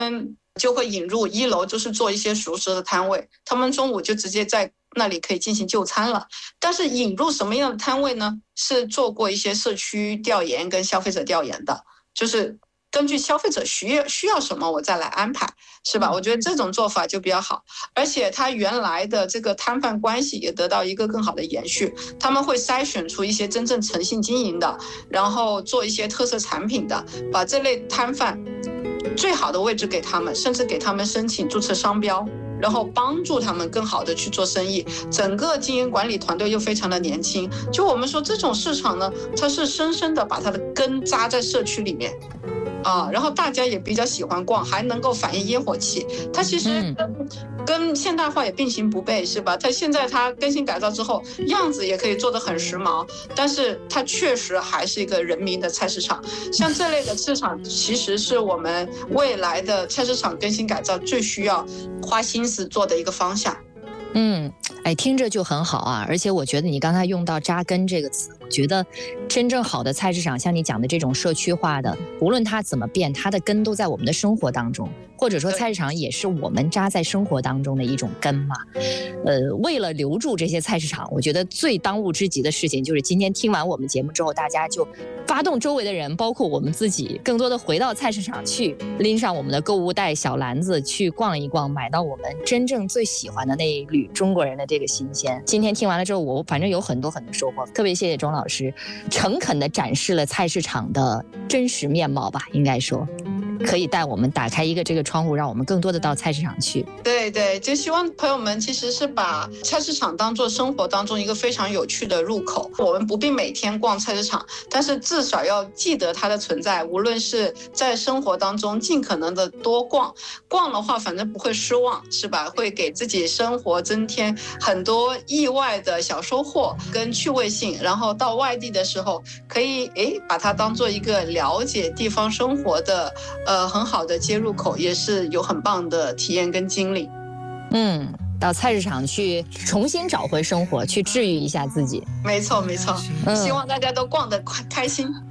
就会引入1楼，就是做一些熟食的摊位，他们中午就直接在那里可以进行就餐了。但是引入什么样的摊位呢？是做过一些社区调研跟消费者调研的，就是根据消费者需要什么，我再来安排，是吧？我觉得这种做法就比较好，而且它原来的这个摊贩关系也得到一个更好的延续。他们会筛选出一些真正诚信经营的，然后做一些特色产品的，把这类摊贩最好的位置给他们，甚至给他们申请注册商标，然后帮助他们更好的去做生意。整个经营管理团队又非常的年轻，就我们说这种市场呢，它是深深的把它的根扎在社区里面。然后大家也比较喜欢逛，还能够反映烟火气。它其实跟现代化也并行不悖，是吧？它现在它更新改造之后，样子也可以做得很时髦，但是它确实还是一个人民的菜市场。像这类的市场，其实是我们未来的菜市场更新改造最需要花心思做的一个方向。 听着就很好啊！而且我觉得你刚才用到扎根这个词，我觉得真正好的菜市场，像你讲的这种社区化的，无论它怎么变，它的根都在我们的生活当中，或者说菜市场也是我们扎在生活当中的一种根嘛。为了留住这些菜市场，我觉得最当务之急的事情就是今天听完我们节目之后，大家就发动周围的人，包括我们自己，更多的回到菜市场去，拎上我们的购物袋、小篮子去逛一逛，买到我们真正最喜欢的那一缕中国人的这个新鲜。今天听完了之后，我反正有很多收获，特别谢谢钟老师诚恳地展示了菜市场的真实面貌吧，应该说可以带我们打开一个这个窗户，让我们更多的到菜市场去。 对，就希望朋友们其实是把菜市场当作生活当中一个非常有趣的入口。我们不必每天逛菜市场，但是至少要记得它的存在，无论是在生活当中尽可能的多逛的话，反正不会失望，是吧？会给自己生活增添很多意外的小收获跟趣味性，然后到外地的时候可以把它当做一个了解地方生活的很好的接入口，也是有很棒的体验跟经历。 到菜市场去重新找回生活，去治愈一下自己。 没错，希望大家都逛得开心。